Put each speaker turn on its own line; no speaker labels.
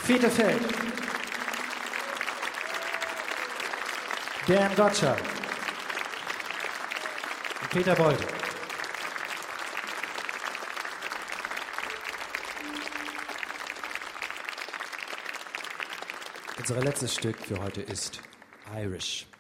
Fiete Feld. Dan Gottschalk. Und Peter Beute. Unser letztes Stück für heute ist Irish.